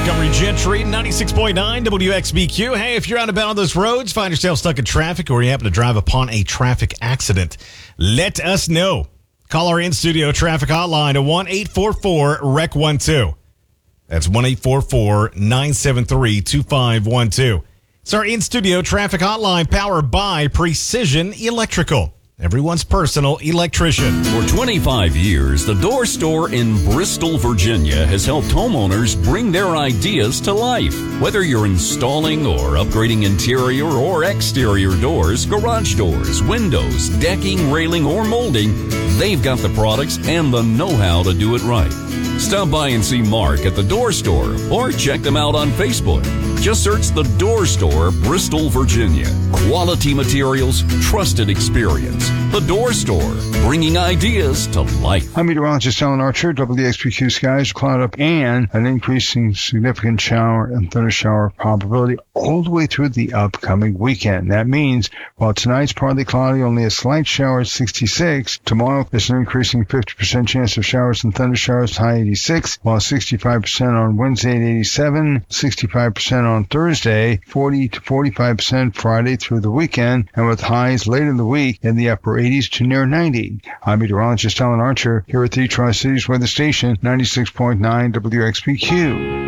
Montgomery Gentry, 96.9 WXBQ. Hey, if you're out about on those roads, find yourself stuck in traffic, or you happen to drive upon a traffic accident, let us know. Call our in-studio traffic hotline at 1-844-REC-12. That's 1-844-973-2512. It's our in-studio traffic hotline powered by Precision Electrical, everyone's personal electrician. For 25 years, the Door Store in Bristol, Virginia has helped homeowners bring their ideas to life. Whether you're installing or upgrading interior or exterior doors, garage doors, windows, decking, railing, or molding, they've got the products and the know-how to do it right. Stop by and see Mark at the Door Store or check them out on Facebook. Just search the Door Store, Bristol, Virginia. Quality materials, trusted experience. The Door Store, bringing ideas to life. I'm meteorologist Alan Archer. WXPQ skies cloud up and an increasing significant shower and thunder shower probability all the way through the upcoming weekend. That means while tonight's partly cloudy, only a slight shower at 66. Tomorrow, there's an increasing 50% chance of showers and thunder showers, high 86, while 65% on Wednesday at 87, 65% on Thursday, 40 to 45% Friday through the weekend, and with highs later in the week in the upper 80s to near 90. I'm meteorologist Alan Archer here at the Tri-Cities Weather Station, 96.9 WXPQ.